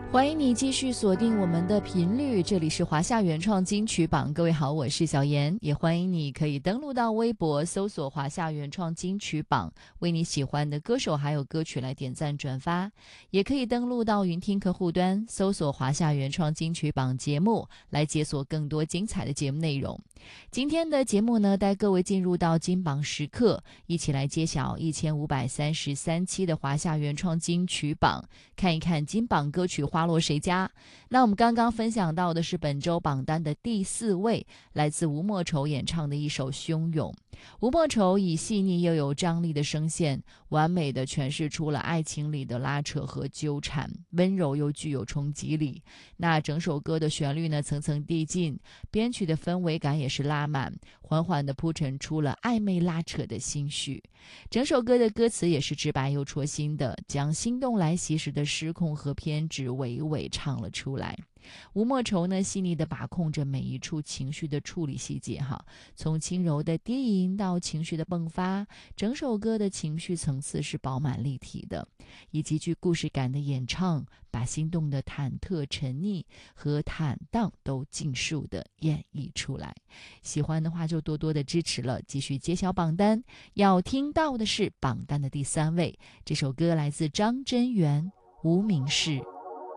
欢迎你继续锁定我们的频率，这里是华夏原创金曲榜。各位好，我是小妍，也欢迎你可以登录到微博搜索华夏原创金曲榜，为你喜欢的歌手还有歌曲来点赞转发，也可以登录到云听客户端搜索华夏原创金曲榜节目，来解锁更多精彩的节目内容。今天的节目呢，带各位进入到金榜时刻，一起来揭晓1533期的华夏原创金曲榜，看一看金榜歌曲花落谁家。那我们刚刚分享到的是本周榜单的第4位，来自吴莫愁演唱的一首《汹涌》。吴莫愁以细腻又有张力的声线，完美的诠释出了爱情里的拉扯和纠缠，温柔又具有冲击力。那整首歌的旋律呢，层层递进，编曲的氛围感也是拉满，缓缓地铺陈出了暧昧拉扯的心绪。整首歌的歌词也是直白又戳心的，将心动来袭时的失控和偏执娓娓唱了出来。吴莫愁呢，细腻地把控着每一处情绪的处理细节从轻柔的低吟到情绪的迸发，整首歌的情绪层次是饱满立体的，以极具故事感的演唱，把心动的忐忑沉溺和坦荡都尽数的演绎出来。喜欢的话就多多的支持了。继续揭晓榜单，要听到的是榜单的第3位，这首歌来自张真源《无名氏》。